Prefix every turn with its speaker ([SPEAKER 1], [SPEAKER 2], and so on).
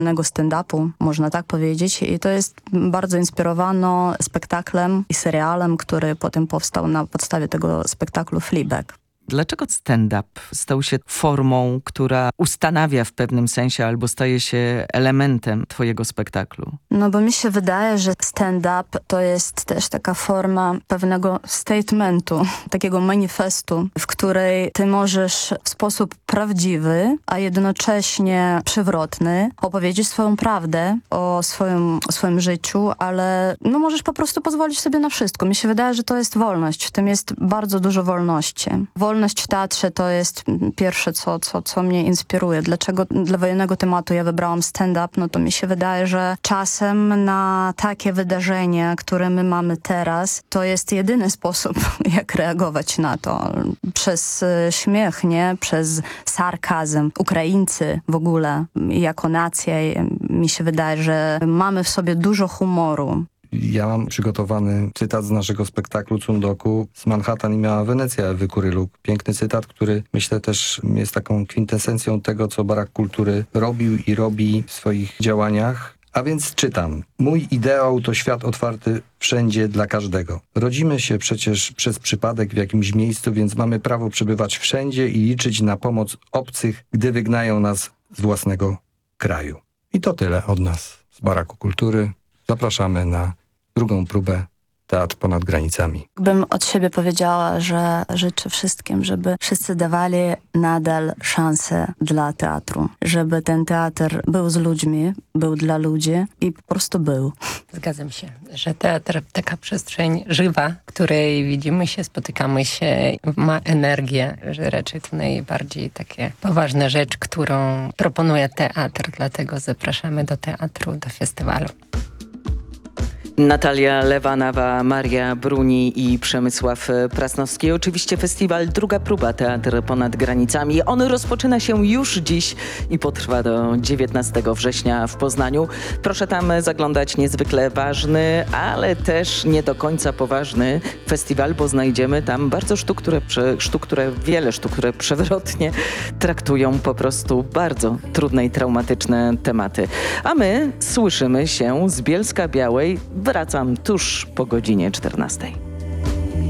[SPEAKER 1] stand-upu, można tak powiedzieć. I to jest bardzo inspirowano spektaklem i serialem, który potem powstał na podstawie tego spektaklu Fleabag.
[SPEAKER 2] Dlaczego stand-up stał się formą, która ustanawia w pewnym sensie albo staje się elementem twojego spektaklu?
[SPEAKER 1] No bo mi się wydaje, że stand-up to jest też taka forma pewnego statementu, takiego manifestu, w której ty możesz w sposób prawdziwy, a jednocześnie przewrotny opowiedzieć swoją prawdę o swoim życiu, ale no możesz po prostu pozwolić sobie na wszystko. Mi się wydaje, że to jest wolność. W tym jest bardzo dużo wolności. Wolność w teatrze to jest pierwsze, co mnie inspiruje. Dlaczego dla wojennego tematu ja wybrałam stand-up? No to mi się wydaje, że czasem na takie wydarzenie, które my mamy teraz, to jest jedyny sposób, jak reagować na to. Przez śmiech, nie? Przez sarkazm. Ukraińcy w ogóle, jako nacja, mi się wydaje, że mamy w sobie dużo humoru.
[SPEAKER 3] Ja mam przygotowany cytat z naszego spektaklu Cundoku z Manhattan i miała Wenecja Ewy Kuryluk. Piękny cytat, który myślę też jest taką kwintesencją tego, co Barak Kultury robił i robi w swoich działaniach. A więc czytam. Mój ideał to świat otwarty wszędzie dla każdego. Rodzimy się przecież przez przypadek w jakimś miejscu, więc mamy prawo przebywać wszędzie i liczyć na pomoc obcych, gdy wygnają nas z własnego kraju. I to tyle od nas z Baraku Kultury. Zapraszamy na drugą próbę Teatr ponad granicami.
[SPEAKER 1] Bym od siebie powiedziała, że życzę wszystkim, żeby wszyscy dawali nadal szansę dla teatru. Żeby ten teatr był z ludźmi, był dla ludzi i po prostu był.
[SPEAKER 4] Zgadzam się, że teatr taka przestrzeń żywa, w której widzimy się, spotykamy się, ma energię, że raczej to najbardziej takie poważna rzecz, którą proponuje teatr, dlatego zapraszamy do teatru, do festiwalu.
[SPEAKER 2] Natalia Lewanawa, Maria Bruni i Przemysław Prasnowski. Oczywiście festiwal Druga Próba Teatr ponad granicami. On rozpoczyna się już dziś i potrwa do 19 września w Poznaniu. Proszę tam zaglądać, niezwykle ważny, ale też nie do końca poważny festiwal, bo znajdziemy tam bardzo wiele sztuk, które przewrotnie traktują po prostu bardzo trudne i traumatyczne tematy. A my słyszymy się z Bielska-Białej. Wracam tuż po godzinie 14.